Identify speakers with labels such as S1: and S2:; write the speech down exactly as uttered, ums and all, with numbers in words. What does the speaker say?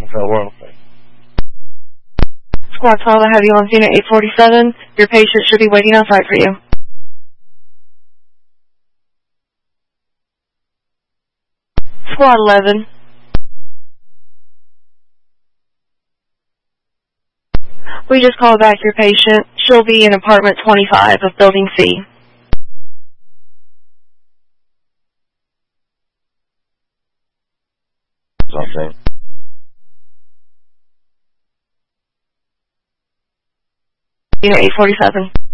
S1: Okay, we're okay.
S2: Squad twelve, I have you on scene at eight forty-seven. Your patient should be waiting outside for you. Squad eleven. We just called back your patient. She'll be in apartment twenty-five of building C.
S1: Something.
S2: Unit eight forty-seven.